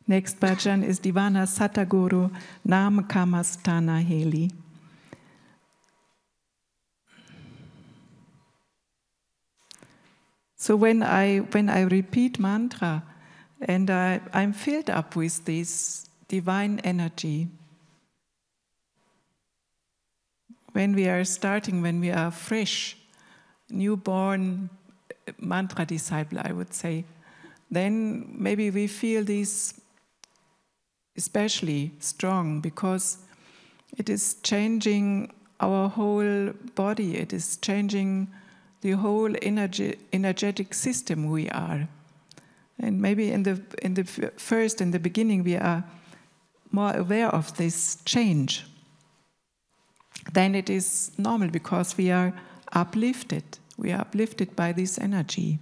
Next bhajan is Divana Sataguru Nam Kamastana Heli. So when I repeat mantra and I'm filled up with this divine energy, when we are starting, when we are fresh, newborn mantra disciple, I would say, then maybe we feel this especially strong because it is changing our whole body, it is changing the whole energetic system we are. And maybe in the beginning we are more aware of this change. Then it is normal because we are uplifted. We are uplifted by this energy.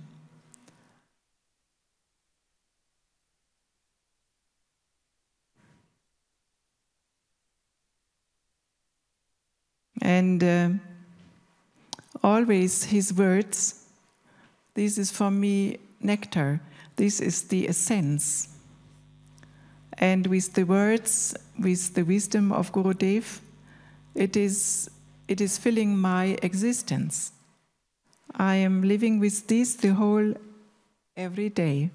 And always his words, this is for me nectar, this is the essence. And with the words, with the wisdom of Gurudev, it is filling my existence. I am living with this the whole, every day.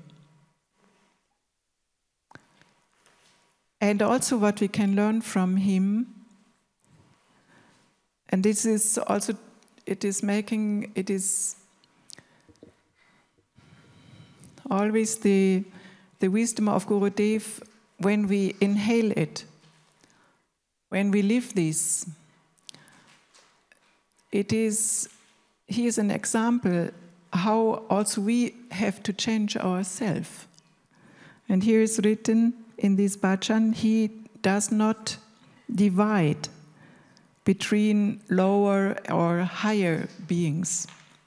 And also what we can learn from him, and this is also, it is always the wisdom of Gurudev when we inhale it, when we live this. He is an example how also we have to change ourselves. And here is written in this bhajan, he does not divide between lower or higher beings.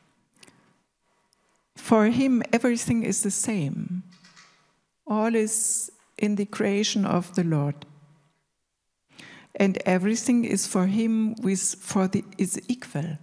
For him, everything is the same. All is in the creation of the Lord. And everything is for him is equal.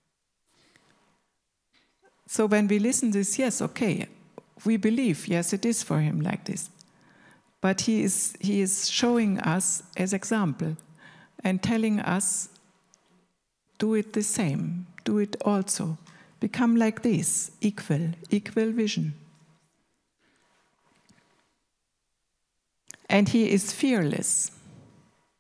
So when we listen to this, yes, okay, we believe, yes, it is for him like this. But he is showing us as example and telling us, do it the same, do it also. Become like this, equal vision. And he is fearless.